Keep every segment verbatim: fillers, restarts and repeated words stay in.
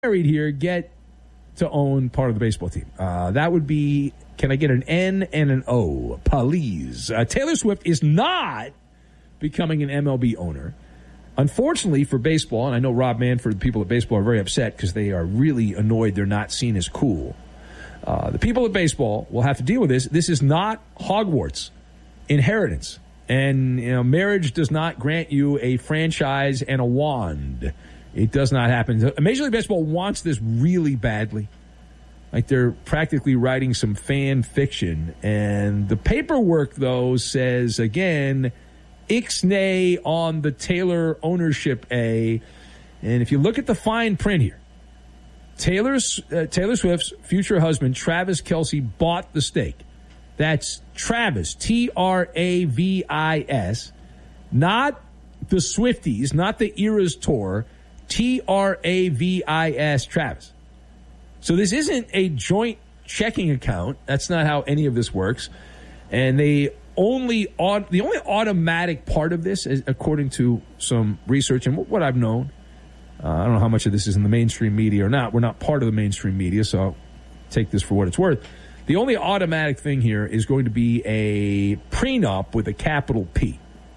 married here get to own part of the baseball team? Uh, that would be, can I get an N and an O? Please. Uh, Taylor Swift is not becoming an M L B owner. Unfortunately for baseball, and I know Rob Manfred, the people at baseball are very upset because they are really annoyed they're not seen as cool. Uh, the people at baseball will have to deal with this. This is not Hogwarts inheritance. And, you know, marriage does not grant you a franchise and a wand. It does not happen. Major League Baseball wants this really badly. Like they're practically writing some fan fiction. And the paperwork, though, says, again, ixnay on the Taylor ownership A. And if you look at the fine print here, Taylor's, uh, Taylor Swift's future husband, Travis Kelce, bought the stake. That's Travis, T R A V I S, not the Swifties, not the Eras Tour, T R A V I S, Travis. So this isn't a joint checking account. That's not how any of this works. And they only the only automatic part of this, is, according to some research and what I've known, uh, I don't know how much of this is in the mainstream media or not. We're not part of the mainstream media, so I'll take this for what it's worth. The only automatic thing here is going to be a prenup with a capital P.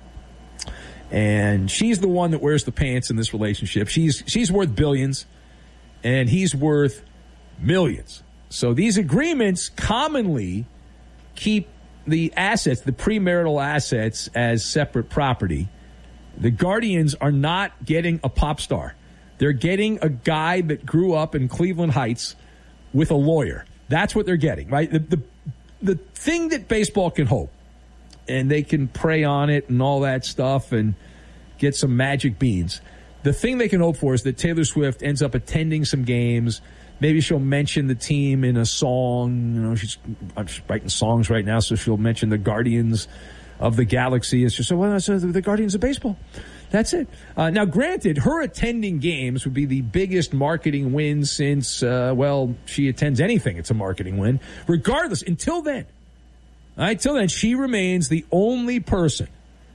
And she's the one that wears the pants in this relationship. She's she's worth billions, and he's worth millions. So these agreements commonly keep the assets, the premarital assets, as separate property. The Guardians are not getting a pop star. They're getting a guy that grew up in Cleveland Heights with a lawyer. That's what they're getting, right? The, the the thing that baseball can hope, and they can prey on it and all that stuff and get some magic beans. The thing they can hope for is that Taylor Swift ends up attending some games. Maybe she'll mention the team in a song. You know, she's, she's writing songs right now, so she'll mention the Guardians of the Galaxy. It's just, well, that's uh, the Guardians of Baseball. That's it. Uh, now, granted, her attending games would be the biggest marketing win since, uh, well, she attends anything. It's a marketing win. Regardless, until then, all right, until then, she remains the only person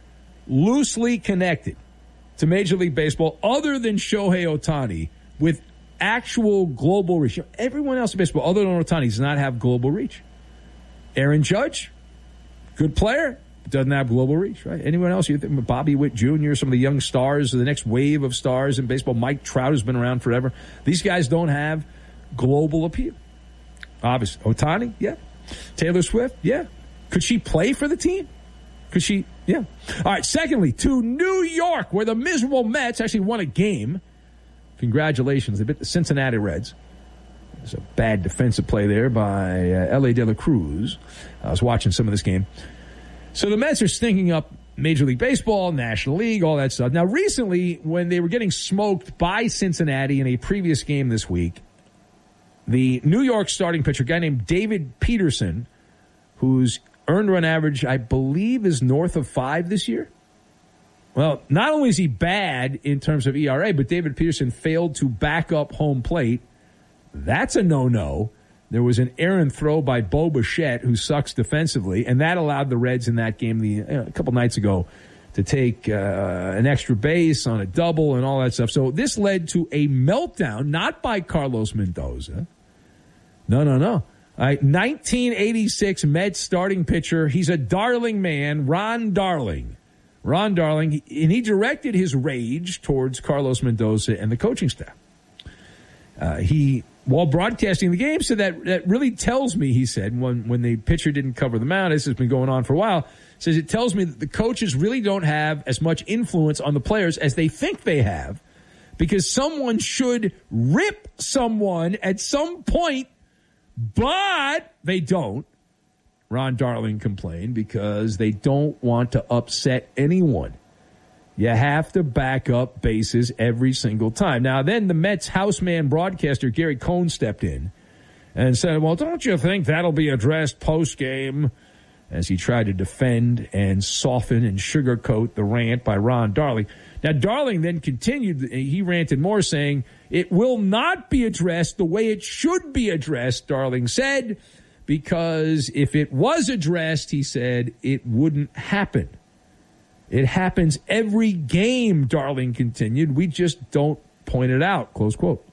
loosely connected to Major League Baseball other than Shohei Ohtani with actual global reach. You know, everyone else in baseball other than Ohtani does not have global reach. Aaron Judge, good player, doesn't have global reach, right? Anyone else? You think Bobby Witt Junior, some of the young stars, the next wave of stars in baseball. Mike Trout has been around forever. These guys don't have global appeal. Obviously. Ohtani, yeah. Taylor Swift, yeah. Could she play for the team? Could she? Yeah. All right, secondly, to New York, where the miserable Mets actually won a game. Congratulations. They beat the Cincinnati Reds. There's a bad defensive play there by uh, L A De La Cruz. I was watching some of this game. So the Mets are stinking up Major League Baseball, National League, all that stuff. Now, recently, when they were getting smoked by Cincinnati in a previous game this week, the New York starting pitcher, a guy named David Peterson, whose earned run average, I believe, is north of five this year. Well, not only is he bad in terms of E R A, but David Peterson failed to back up home plate. That's a no-no. There was an errant throw by Bo Bichette, who sucks defensively, and that allowed the Reds in that game the, uh, a couple nights ago to take uh, an extra base on a double and all that stuff. So this led to a meltdown, not by Carlos Mendoza. No, no, no. All right, nineteen eighty-six Mets starting pitcher. He's a darling man, Ron Darling. Ron Darling, and he directed his rage towards Carlos Mendoza and the coaching staff. Uh, he, while broadcasting the game, said that that really tells me, he said, when, when the pitcher didn't cover the mound, this has been going on for a while, says it tells me that the coaches really don't have as much influence on the players as they think they have, because someone should rip someone at some point, but they don't. Ron Darling complained because they don't want to upset anyone. You have to back up bases every single time. Now, then the Mets houseman broadcaster, Gary Cohn, stepped in and said, well, don't you think that'll be addressed post-game? As he tried to defend and soften and sugarcoat the rant by Ron Darling. Now, Darling then continued, he ranted more, saying, it will not be addressed the way it should be addressed, Darling said, because if it was addressed, he said, it wouldn't happen. It happens every game, Darling continued. We just don't point it out, close quote.